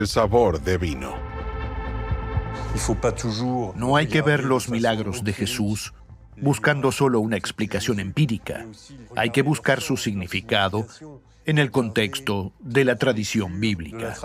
el sabor de vino. No hay que ver los milagros de Jesús buscando solo una explicación empírica. Hay que buscar su significado en el contexto de la tradición bíblica.